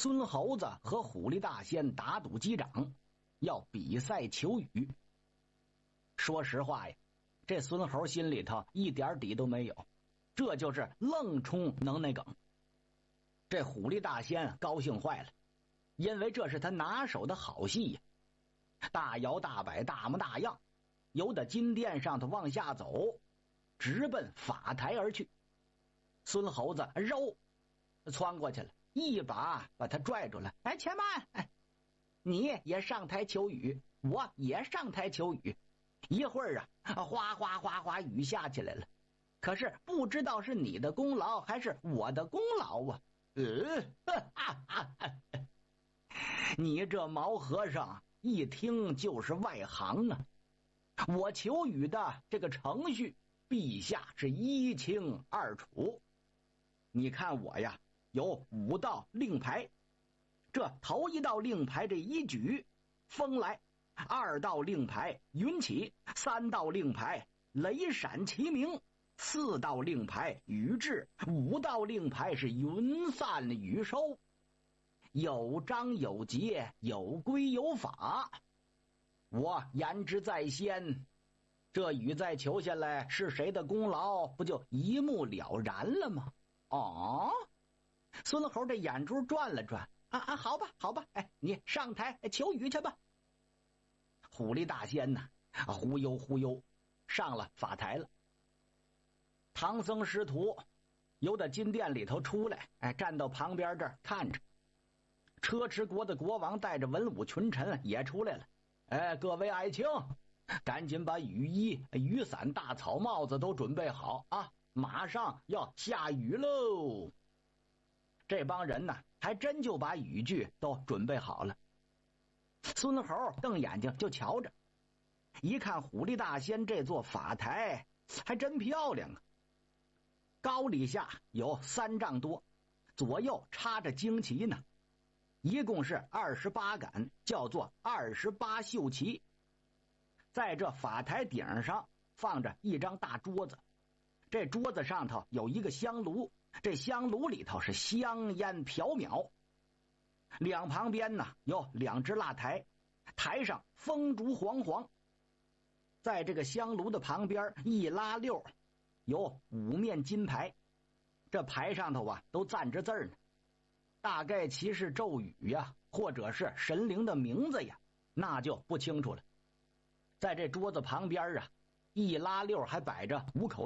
孙猴子和虎力大仙打赌击掌，要比赛求雨。说实话呀，这孙猴心里头一点底都没有，这就是愣充能耐梗。这虎力大仙高兴坏了，因为这是他拿手的好戏呀。大摇大摆，大模大样，由得金殿上头往下走，直奔法台而去。孙猴子揉窜过去了，一把把他拽住了。哎，且慢！哎，你也上台求雨，我也上台求雨。一会儿啊，哗哗哗哗雨下起来了。可是不知道是你的功劳还是我的功劳啊！你这毛和尚一听就是外行啊！我求雨的这个程序，陛下是一清二楚。你看我呀，有5道令牌，这头1道令牌这一举风来，2道令牌云起，3道令牌雷闪齐鸣，4道令牌雨至，5道令牌是云散雨收，有章有节，有规有法。我言之在先，这雨再求下来是谁的功劳，不就一目了然了吗？哦，孙猴这眼珠转了转，好吧好吧，哎，你上台求雨去吧。虎力大仙呢，忽悠忽悠上了法台了。唐僧师徒由得金殿里头出来，哎，站到旁边这儿看着。车迟国的国王带着文武群臣也出来了。哎，各位爱卿，赶紧把雨衣、雨伞、大草帽子都准备好啊！马上要下雨喽。这帮人呢，还真就把雨具都准备好了。孙猴瞪眼睛就瞧着，一看虎力大仙这座法台还真漂亮啊，高里下有3丈多，左右插着旌旗呢，一共是28杆，叫做28绣旗。在这法台顶上放着一张大桌子，这桌子上头有一个香炉，这香炉里头是香烟缥缈。两旁边呢有2只蜡台，台上风烛煌煌。在这个香炉的旁边一拉溜，有5面金牌，这牌上头啊都赞着字呢，大概其是咒语呀，或者是神灵的名字呀，那就不清楚了。在这桌子旁边啊，一拉溜还摆着5口